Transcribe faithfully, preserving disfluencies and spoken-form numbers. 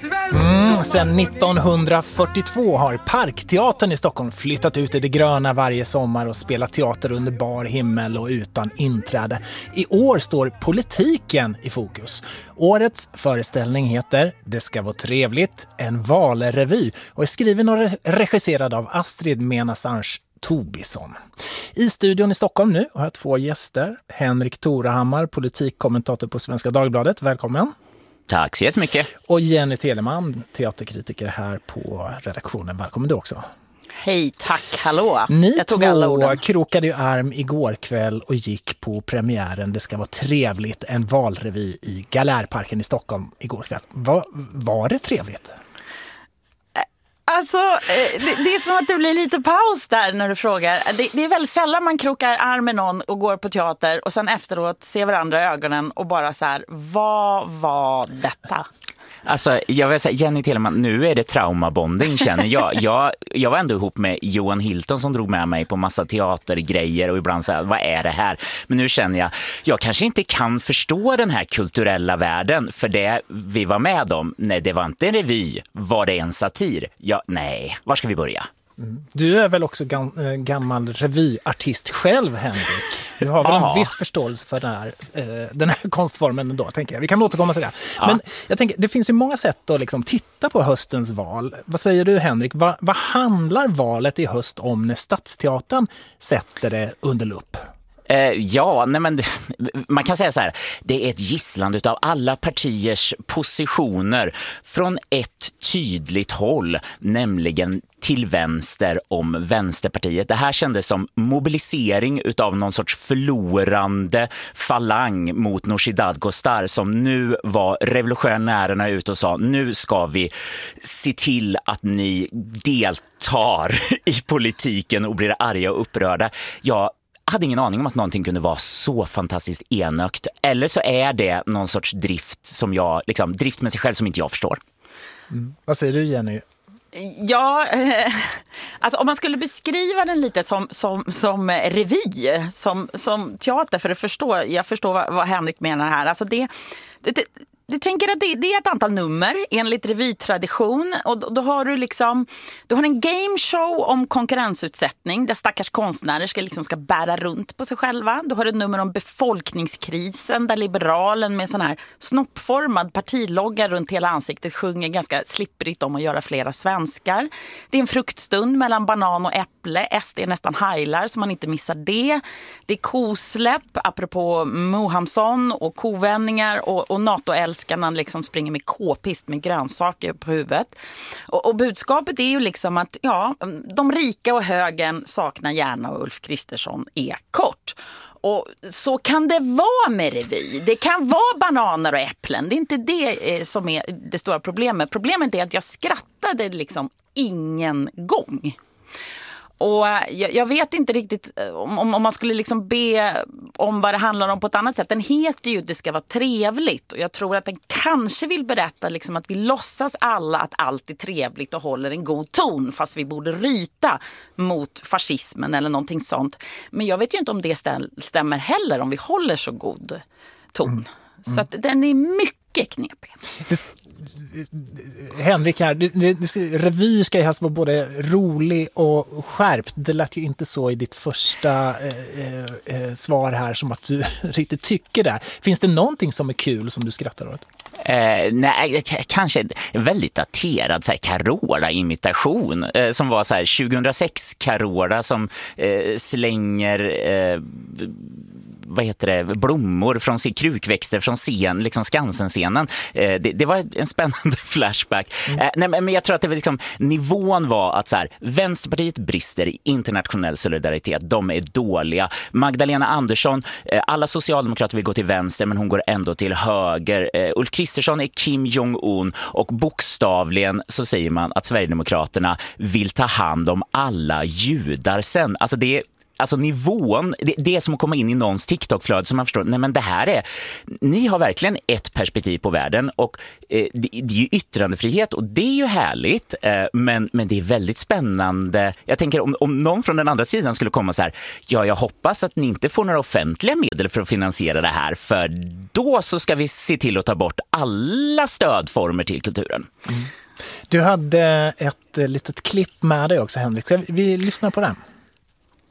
Mm, sen nittonhundrafyrtiotvå har Parkteatern i Stockholm flyttat ut i det gröna varje sommar och spelat teater under bar himmel och utan inträde. I år står politiken i fokus. Årets föreställning heter Det ska vara trevligt, en valrevy och är skriven och regisserad av Astrid Menasange Tobisson. I studion i Stockholm nu har jag två gäster. Henrik Torahammar, politikkommentator på Svenska Dagbladet. Välkommen. Tack så jättemycket. Och Jenny Telemann, teaterkritiker här på redaktionen. Välkommen du också. Hej, tack, hallå. Ni jag tog alla två orden. krokade ju arm igår kväll och gick på premiären. Det ska vara trevligt, en valrevy i Galärparken i Stockholm igår kväll. Var, var det trevligt? Alltså, det, det är som att det blir lite paus där när du frågar. Det, det är väldigt sällan man krokar arm med någon och går på teater och sen efteråt ser varandra i ögonen och bara så här, vad var detta? Alltså, jag vill säga, Jenny Telemann, nu är det traumabonding känner jag. jag. Jag var ändå ihop med Johan Hilton som drog med mig på massa teatergrejer och ibland så här, vad är det här? Men nu känner jag, jag kanske inte kan förstå den här kulturella världen för det vi var med om. Nej, det var inte en revy. Var det en satir? Ja, nej. Var ska vi börja? Mm. Du är väl också gam- gammal revyartist själv, Henrik? Du har väl en viss förståelse för den här, eh, den här konstformen ändå, tänker jag. Vi kan återkomma till det. Ja. Men jag tänker, det finns ju många sätt att liksom titta på höstens val. Vad säger du, Henrik? Va, vad handlar valet i höst om när Stadsteatern sätter det under lupp? Eh, ja, nej men man kan säga så här, det är ett gisslande av alla partiers positioner från ett tydligt håll, nämligen till vänster om Vänsterpartiet. Det här kändes som mobilisering utav någon sorts förlorande falang mot Nooshi Dadgostar som nu var revolutionärerna ut och sa, nu ska vi se till att ni deltar i politiken och blir arga och upprörda. Ja, jag hade ingen aning om att någonting kunde vara så fantastiskt enökt. Eller så är det någon sorts drift som jag, liksom, drift med sig själv som inte jag förstår. Mm. Vad säger du, Jenny? Ja, eh, alltså om man skulle beskriva den lite som, som, som revy, som, som teater, för att förstå, jag förstår vad, vad Henrik menar här. Alltså det... det Jag tänker att det, det är ett antal nummer enligt revytradition och då, då har du liksom du har en gameshow om konkurrensutsättning där stackars konstnärer ska, liksom ska bära runt på sig själva. Du har ett nummer om befolkningskrisen där liberalen med sån här snoppformad partilogga runt hela ansiktet sjunger ganska slipprigt om att göra flera svenskar. Det är en fruktstund mellan banan och äpple. S D nästan heilar så man inte missar det. Det är kosläpp apropå Mohamsson och kovändningar och, och NATO-älskar när han liksom springer med k-pist med grönsaker på huvudet. Och, och budskapet är ju liksom att ja, de rika och högen saknar gärna och Ulf Kristersson är kort. Och så kan det vara med revy. Det kan vara bananer och äpplen. Det är inte det som är det stora problemet. Problemet är att jag skrattade liksom ingen gång. Och jag, jag vet inte riktigt om, om man skulle liksom be om vad det handlar om på ett annat sätt. Den heter ju Det ska vara trevligt. Och jag tror att den kanske vill berätta liksom att vi låtsas alla att allt är trevligt och håller en god ton. Fast vi borde ryta mot fascismen eller någonting sånt. Men jag vet ju inte om det stämmer heller om vi håller så god ton. Mm. Mm. Så att den är mycket knepig. Det... Henrik här, det, det, revy ska ju helst vara både rolig och skärpt. Det lät ju inte så i ditt första eh, eh, svar här som att du riktigt tycker det. Finns det någonting som är kul som du skrattar åt? Eh, nej, kanske en väldigt daterad så här Carola-imitation eh, som var så här tjugohundrasex Carola som eh, slänger eh, vad heter det, blommor från sin krukväxter från scen, liksom Skansen-scenen. Eh, det, det var en spännande flashback. Mm. Eh, nej, men jag tror att det var liksom, nivån var att så här, Vänsterpartiet brister i internationell solidaritet. De är dåliga. Magdalena Andersson, eh, alla socialdemokrater vill gå till vänster men hon går ändå till höger. Eh, Ulf Kristersson är Kim Jong-un och bokstavligen så säger man att Sverigedemokraterna vill ta hand om alla judar sen. Alltså det är alltså nivån, det, det är som att komma in i någons TikTok-flöde som man förstår, nej men det här är, ni har verkligen ett perspektiv på världen och eh, det, det är ju yttrandefrihet och det är ju härligt, eh, men, men det är väldigt spännande. Jag tänker om, om någon från den andra sidan skulle komma så här, ja jag hoppas att ni inte får några offentliga medel för att finansiera det här, för då så ska vi se till att ta bort alla stödformer till kulturen. Mm. Du hade ett litet klipp med dig också, Henrik. Ska vi, vi lyssnar på den?